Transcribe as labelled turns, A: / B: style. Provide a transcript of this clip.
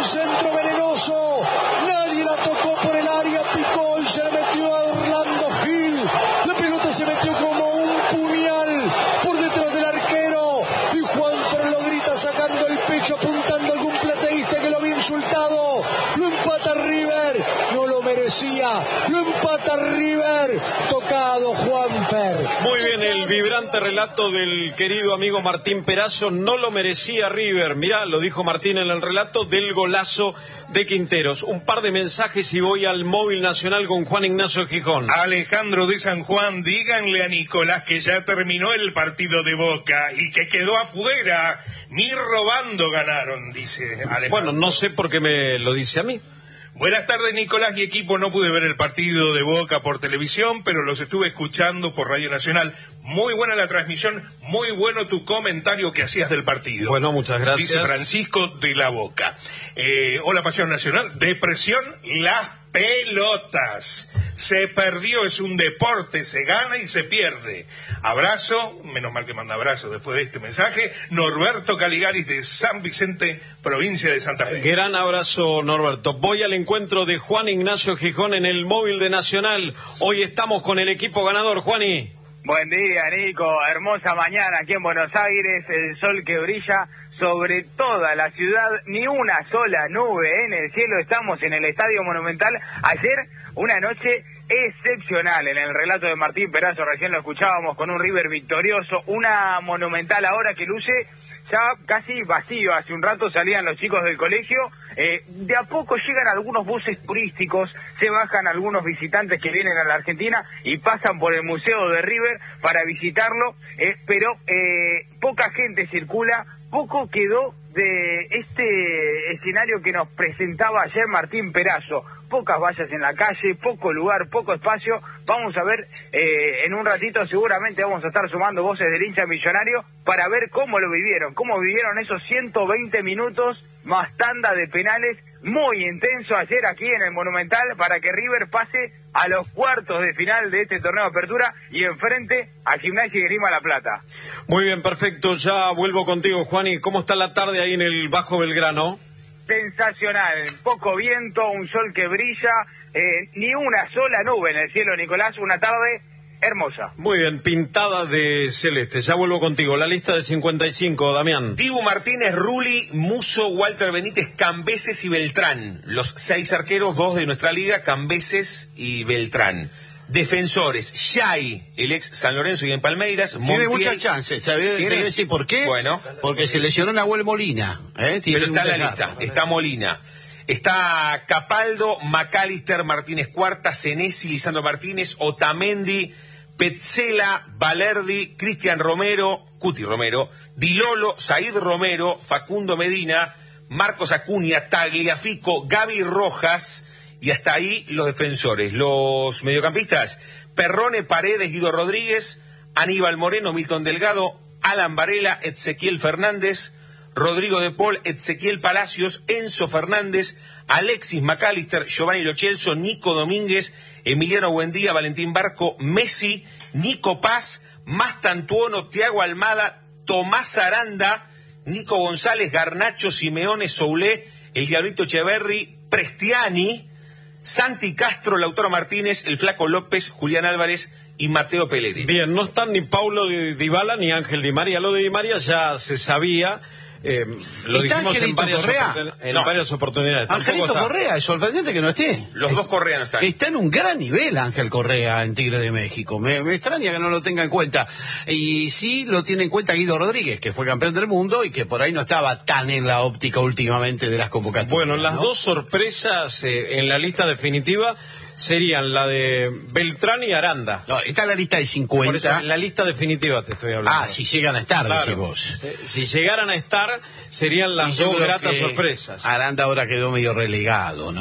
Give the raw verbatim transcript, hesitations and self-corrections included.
A: centro venenoso. Nadie la tocó por el área, picó y se la metió a Orlando Gil. La pelota se metió como un puñal por detrás del arquero. Y Juanfer lo grita sacando el pecho, apuntando a algún plateísta que lo había insultado. Lo empata River. No lo merecía. Lo empata River. Tocado Juanfer.
B: Muy bien, el vibrante relato del querido amigo Martín Perazo. No lo merecía River. Mirá, lo dijo Martín en el relato del golazo de Quinteros. Un par de mensajes y voy al móvil nacional con Juan Ignacio Gijón.
C: Alejandro de San Juan, díganle a Nicolás que ya terminó el partido de Boca y que quedó afuera. Ni robando ganaron, dice Alejandro.
B: Bueno, no sé por qué me lo dice a mí.
C: Buenas tardes, Nicolás y equipo. No pude ver el partido de Boca por televisión, pero los estuve escuchando por Radio Nacional. Muy buena la transmisión, muy bueno tu comentario que hacías del partido.
B: Bueno, muchas gracias.
C: Dice Francisco de la Boca. Eh, hola, Pasión Nacional. Depresión, las pelotas. Se perdió, es un deporte, se gana y se pierde. Abrazo, menos mal que manda abrazo después de este mensaje, Norberto Caligaris de San Vicente, provincia de Santa Fe.
B: Gran abrazo, Norberto. Voy al encuentro de Juan Ignacio Gijón en el móvil de Nacional. Hoy estamos con el equipo ganador, Juani.
D: Buen día, Nico. Hermosa mañana aquí en Buenos Aires, el sol que brilla sobre toda la ciudad, ni una sola nube en el cielo. Estamos en el Estadio Monumental. Ayer, una noche excepcional en el relato de Martín Perazo, recién lo escuchábamos, con un River victorioso, una Monumental ahora que luce ya casi vacío. Hace un rato salían los chicos del colegio, eh, de a poco llegan algunos buses turísticos, se bajan algunos visitantes que vienen a la Argentina y pasan por el Museo de River para visitarlo, eh, pero eh, poca gente circula, poco quedó de este escenario que nos presentaba ayer Martín Perazo. Pocas vallas en la calle, poco lugar, poco espacio. Vamos a ver, eh, en un ratito seguramente vamos a estar sumando voces del hincha millonario para ver cómo lo vivieron, cómo vivieron esos ciento veinte minutos más tanda de penales, muy intenso ayer aquí en el Monumental para que River pase a los cuartos de final de este torneo de apertura y enfrente a Gimnasia y Esgrima La Plata.
B: Muy bien, perfecto, ya vuelvo contigo, Juani. ¿Cómo está la tarde ahí en el Bajo Belgrano?
D: Sensacional, poco viento, un sol que brilla, eh, ni una sola nube en el cielo, Nicolás, una tarde hermosa.
B: Muy bien, pintada de celeste. Ya vuelvo contigo. La lista de cincuenta y cinco, Damián.
E: Dibu Martínez, Rulli, Musso, Walter Benítez, Cambeses y Beltrán. Los seis arqueros, dos de nuestra liga, Cambeses y Beltrán. Defensores, Xay, el ex San Lorenzo y en Palmeiras.
F: Tiene muchas chances, ¿sabes? Te voy a decir por qué.
E: Bueno.
F: Porque se lesionó Nahuel Molina. ¿eh?
E: Pero está en la lista, está Molina. Está Capaldo, McAllister, Martínez Cuarta, Senesi, Lisandro Martínez, Otamendi, Petzela, Valerdi, Cristian Romero, Cuti Romero, Dilolo, Said Romero, Facundo Medina, Marcos Acuña, Tagliafico, Gaby Rojas, y hasta ahí los defensores. Los mediocampistas, Perrone, Paredes, Guido Rodríguez, Aníbal Moreno, Milton Delgado, Alan Varela, Ezequiel Fernández, Rodrigo de Paul, Ezequiel Palacios, Enzo Fernández, Alexis McAllister, Giovanni Lo Celso, Nico Domínguez, Emiliano Buendía, Valentín Barco, Messi, Nico Paz, Mastantuono, Tiago Almada, Tomás Aranda, Nico González, Garnacho, Simeone, Soulé, el Diablito Echeverri, Prestiani, Santi Castro, Lautaro Martínez, el Flaco López, Julián Álvarez y Mateo Pellegrini.
B: Bien, no están ni Paulo Dybala ni Ángel Di María. Lo de Di María ya se sabía. Eh, lo dijimos en varias, en
F: no.
B: varias oportunidades.
F: Angelito Correa, es sorprendente que no esté.
E: Los dos Correa no están.
F: Está en un gran nivel Ángel Correa en Tigre de México. Me, me extraña que no lo tenga en cuenta. Y sí lo tiene en cuenta Guido Rodríguez, que fue campeón del mundo y que por ahí no estaba tan en la óptica últimamente de las convocatorias.
B: Bueno, las
F: ¿no?
B: dos sorpresas eh, en la lista definitiva serían la de Beltrán y Aranda.
F: No, está en la lista de cincuenta.
B: Por eso, en la lista definitiva te estoy hablando.
F: Ah, si llegan a estar,
B: claro.
F: decís vos.
B: Si llegaran a estar, serían las dos gratas sorpresas.
F: Aranda ahora quedó medio relegado, ¿no?